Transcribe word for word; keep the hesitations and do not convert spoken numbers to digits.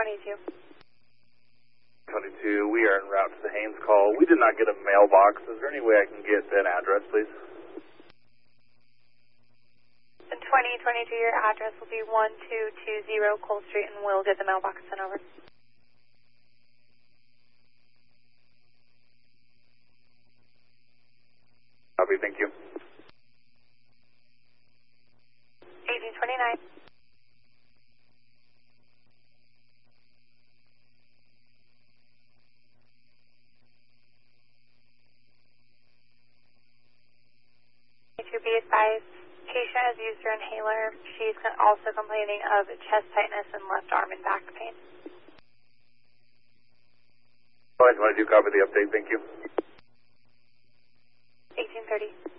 twenty-two. twenty-two, we are en route to the Haynes call. We did not get a mailbox. Is there any way I can get an address, please? In twenty twenty-two, your address will be one two two zero Cole Street, and we'll get the mailbox sent over. Copy, thank you. eighteen twenty-nine. To be advised, patient has used her inhaler. She's also complaining of chest tightness and left arm and back pain. I just want to do copy the update, thank you. eighteen thirty.